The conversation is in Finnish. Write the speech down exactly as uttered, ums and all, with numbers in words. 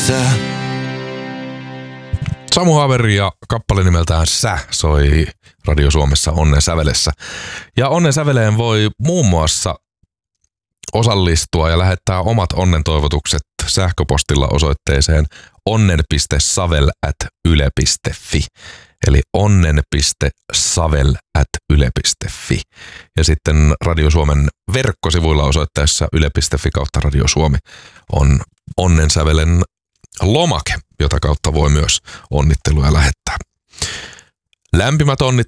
sävelessä. Samu Haveri ja kappale nimeltään Sä soi Radio Suomessa Onnen sävelessä. Ja Onnen säveleen voi muun muassa osallistua ja lähettää omat onnen toivotukset sähköpostilla osoitteeseen onnen piste savel at yle piste fi. Eli onnen piste savel at yle piste fi. Ja sitten Radio Suomen verkkosivuilla osoitteessa yle piste fi kautta Radio Suomi on Onnen sävelen lomake, jota kautta voi myös onnitteluja lähettää. Lämpimät onnittelut